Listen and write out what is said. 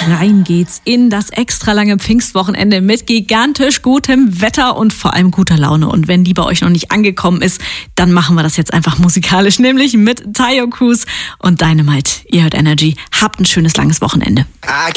Rein geht's in das extra lange Pfingstwochenende mit gigantisch gutem Wetter und vor allem guter Laune. Und wenn die bei euch noch nicht angekommen ist, dann machen wir das jetzt einfach musikalisch, nämlich mit Taio Cruz und Dynamite. Ihr hört Energy. Habt ein schönes langes Wochenende.